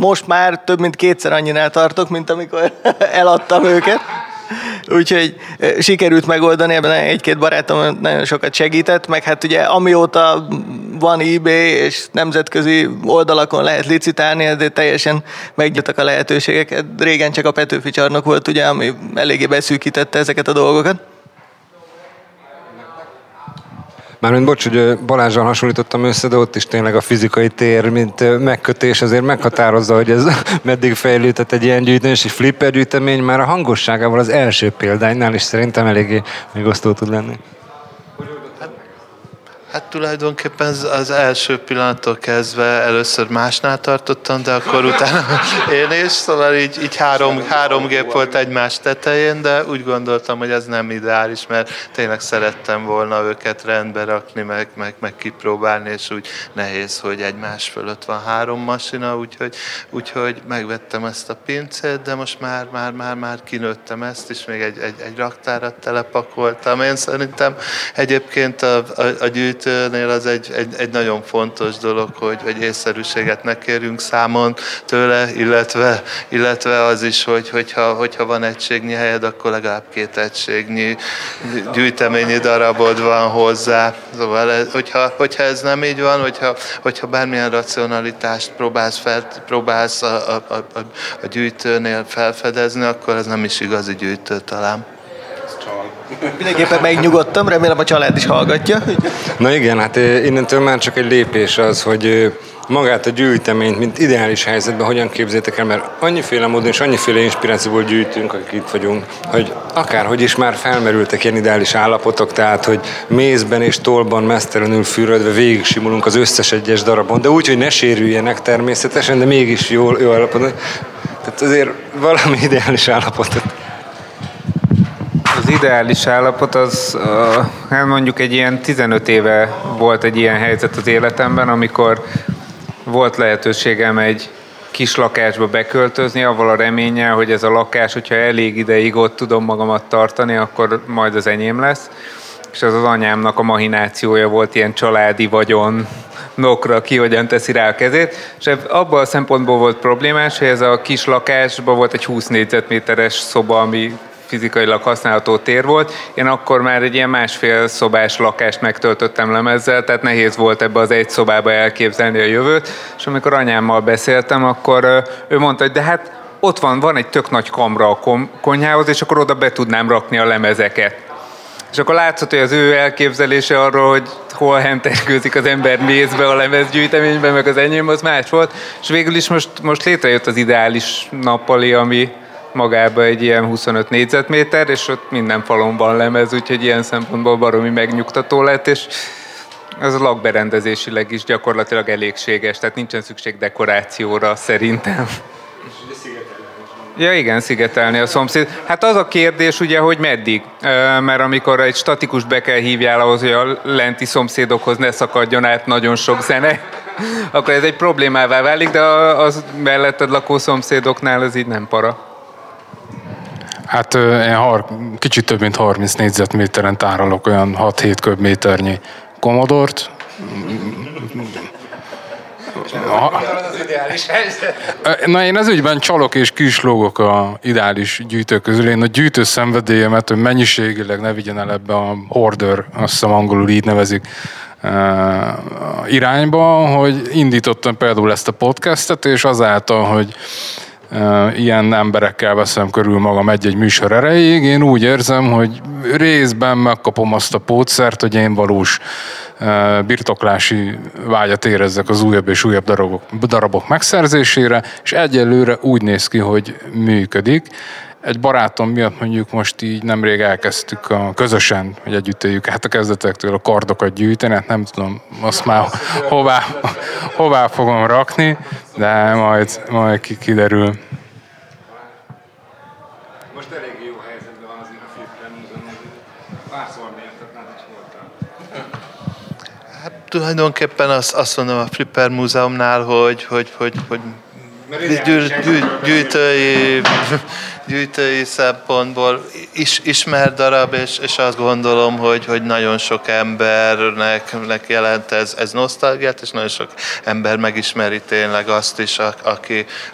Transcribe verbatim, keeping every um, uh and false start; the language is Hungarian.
most már több mint kétszer annyinál tartok, mint amikor eladtam őket. Úgyhogy sikerült megoldani, ebben egy-két barátom nagyon sokat segített, meg hát ugye amióta van eBay és nemzetközi oldalakon lehet licitálni, ezért teljesen megnyitottak a lehetőségek. Régen csak a Petőfi csarnok volt, ugye, ami eléggé beszűkítette ezeket a dolgokat. Mármint bocs, hogy Balázsral hasonlítottam össze, de ott is tényleg a fizikai tér, mint megkötés azért meghatározza, hogy ez meddig fejlődött egy ilyen gyűjtés, és flipper gyűjtemény már a hangosságával az első példánynál is szerintem eléggé megosztó tud lenni. Hát tulajdonképpen az, az első pillanattól kezdve először másnál tartottam, de akkor utána én is, szóval így, így három, három gép volt egymás tetején, de úgy gondoltam, hogy ez nem ideális, mert tényleg szerettem volna őket rendbe rakni, meg, meg, meg kipróbálni, és úgy nehéz, hogy egymás fölött van három masina, úgyhogy, úgyhogy megvettem ezt a pincét, de most már, már, már, már kinőttem ezt, és még egy, egy, egy raktárat telepakoltam. Én szerintem egyébként a, a, a gyűjt nél az egy, egy, egy nagyon fontos dolog, hogy, hogy észszerűséget ne kérjünk számon tőle, illetve, illetve az is, hogy, hogyha, hogyha van egységnyi helyed, akkor legalább két egységnyi gyűjteményi darabod van hozzá. Szóval, hogyha, hogyha ez nem így van, hogyha, hogyha bármilyen racionalitást próbálsz, fel, próbálsz a, a, a, a gyűjtőnél felfedezni, akkor ez nem is igazi gyűjtő talán. Mindenképpen megnyugodtam, remélem a család is hallgatja. Na igen, hát innentől már csak egy lépés az, hogy magát a gyűjteményt, mint ideális helyzetben hogyan képzétek el, mert annyiféle módon és annyiféle inspirációból gyűjtünk, akik itt vagyunk, hogy akárhogy is már felmerültek ilyen ideális állapotok, tehát, hogy mézben és tollban mesztelenül fürödve végig simulunk az összes egyes darabon, de úgy, hogy ne sérüljenek természetesen, de mégis jól, jó állapotban. Tehát azért valami ideális állapotot. Az ideális állapot az, hát mondjuk egy ilyen tizenöt éve volt egy ilyen helyzet az életemben, amikor volt lehetőségem egy kis lakásba beköltözni, avval a reménnyel, hogy ez a lakás, hogyha elég ideig ott tudom magamat tartani, akkor majd az enyém lesz. És az az anyámnak a mahinációja volt, ilyen családi vagyon, nokra ki hogyan teszi rá a kezét, és abban a szempontból volt problémás, hogy ez a kis lakásban volt egy húsz négyzetméteres szoba, ami fizikailag használható tér volt. Én akkor már egy ilyen másfél szobás lakást megtöltöttem lemezzel, tehát nehéz volt ebbe az egy szobába elképzelni a jövőt, és amikor anyámmal beszéltem, akkor ő mondta, hogy de hát ott van, van egy tök nagy kamra a konyhához, és akkor oda be tudnám rakni a lemezeket. És akkor látszott, hogy az ő elképzelése arról, hogy hol hentergőzik az ember mézbe a lemezgyűjteményben, meg az enyém, az más volt. És végül is most, most létrejött az ideális nappali, ami magában egy ilyen huszonöt négyzetméter, és ott minden falon van lemez, úgyhogy ilyen szempontból baromi megnyugtató lett, és ez a lakberendezésileg is gyakorlatilag elégséges, tehát nincsen szükség dekorációra szerintem. Ja igen, szigetelni a szomszéd. Hát az a kérdés ugye, hogy meddig, mert amikor egy statikust be kell hívjál ahhoz, hogy a lenti szomszédokhoz ne szakadjon át nagyon sok zene, akkor ez egy problémává válik, de az melletted lakó szomszédoknál ez így nem para. Hát én har- kicsit több mint harminc négyzetméteren tárolok olyan hat-hét köbméternyi Commodore-t. Na én az ügyben csalok és kislógok a ideális gyűjtők közül. Én a gyűjtő szenvedélyemet, hogy mennyiségileg ne vigyen el ebbe a hoarder, azt hiszem angolul így nevezik, irányba, hogy indítottam például ezt a podcastet, és azáltal, hogy Uh, ilyen emberekkel veszem körül magam egy-egy műsor erejéig, én úgy érzem, hogy részben megkapom azt a pótszert, hogy én valós uh, birtoklási vágyat érezzek az újabb és újabb darabok, darabok megszerzésére, és egyelőre úgy néz ki, hogy működik. Egy barátom miatt mondjuk most így nemrég elkezdtük a, közösen, hogy együtt éljük át a kezdetektől a kardokat gyűjteni, hát nem tudom azt már hová, hová fogom rakni, de majd, majd kiderül. Most elég jó helyzetben van azért a Flipper Múzeum, párszor mértetlen, hogy voltál. Hát tulajdonképpen azt, azt mondom a Flipper Múzeumnál, hogy, hogy, hogy, hogy gyű, gyű, gyűjtői, gyűjtői szempontból is, ismert darab, és, és azt gondolom, hogy, hogy nagyon sok embernek jelent ez, ez nosztalgiát, és nagyon sok ember megismeri tényleg azt is, a, aki,